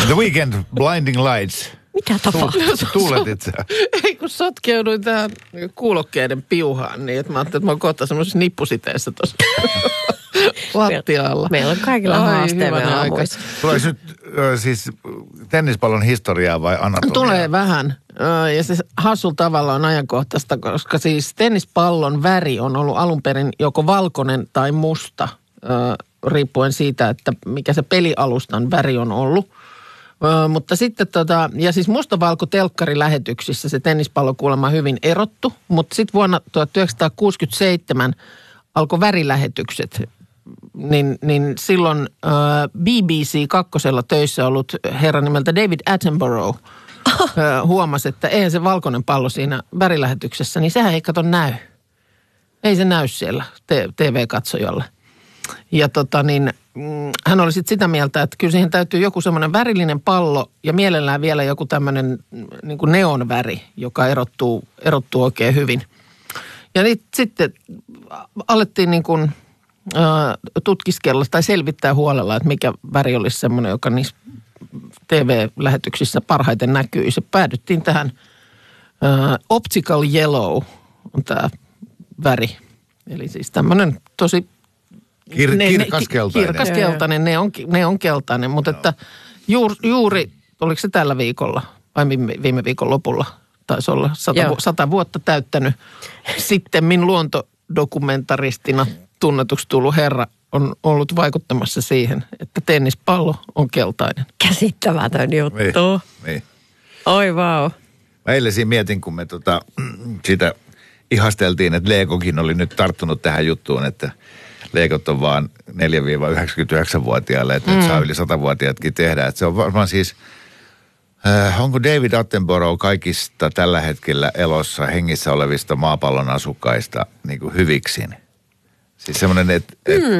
The Weeknd, Blinding Lights. Mitä tapahtuu? Tuuletit sä? Ei, kun sotkeuduin tähän kuulokkeiden piuhaan niin, että mä ajattelin, että mä oon kohta semmoisessa nippusiteessä tuossa lattialla. Meillä on kaikilla haasteemme aamuissa. Tuleeko nyt siis tennispallon historiaa vai anatomiaa? Tulee vähän. Ja se hassulla tavalla on ajankohtaista, koska siis tennispallon väri on ollut alun perin joko valkoinen tai musta, riippuen siitä, että mikä se pelialustan väri on ollut. Mutta sitten ja siis mustavalko-telkkarilähetyksissä se tennispallo kuulemma hyvin erottu, mutta sitten vuonna 1967 alkoi värilähetykset, niin silloin BBC 2 töissä ollut herra nimeltä David Attenborough huomasi, että eihän se valkoinen pallo siinä värilähetyksessä, niin sehän ei kato näy. Ei se näy siellä TV-katsojalle. Ja hän oli sitten sitä mieltä, että kyllä siihen täytyy joku semmoinen värillinen pallo ja mielellään vielä joku tämmöinen niin kuin neonväri, joka erottuu oikein hyvin. Ja sitten alettiin niin kuin tutkiskella tai selvittää huolella, että mikä väri olisi semmoinen, joka niissä TV-lähetyksissä parhaiten näkyy. Se päädyttiin tähän optical yellow on tämä väri. Eli siis tämmöinen tosi kirkaskeltainen. Kirkaskeltainen, ne on keltainen, mutta että juuri, oliko se tällä viikolla vai viime viikon lopulla, taisi olla 100 vuotta täyttänyt. Sitten min luontodokumentaristina tunnetuksi tullut herra on ollut vaikuttamassa siihen, että tennispallo on keltainen. Käsittämätön juttu. Niin. Oi vau. Mä eilen siinä mietin, kun me sitä ihasteltiin, että Legokin oli nyt tarttunut tähän juttuun, että Legot on vaan 4-99-vuotiaille, että nyt saa yli 100-vuotiaatkin tehdä. Että se on varmaan siis, onko David Attenborough kaikista tällä hetkellä elossa hengissä olevista maapallon asukkaista niin kuin hyviksin? Siis semmoinen, että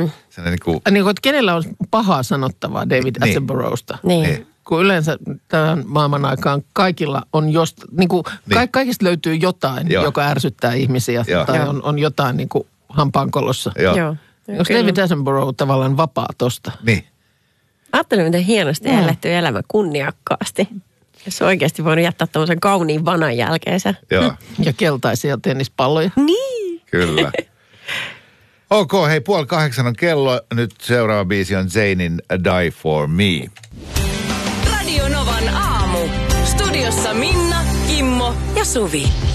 kenellä on pahaa sanottavaa David Attenboroughsta? Niin. Kun yleensä tämän maailman aikaan kaikilla on kaikista löytyy jotain, joka ärsyttää ihmisiä. Tai on jotain niin kuin hampaankolossa. Joo. Onko David Attenborough tavallaan vapaa tosta? Niin. Ajattelin, miten hienosti eletty elämä kunniakkaasti. Jos oikeasti voinut jättää tämmöisen kauniin vanan jälkeensä. Joo. Ja keltaisia tennispalloja. Niin. Kyllä. Ok, hei 7:30 on kello. Nyt seuraava biisi on Zainin Die For Me. Radio Novan aamu. Studiossa Minna, Kimmo ja Suvi.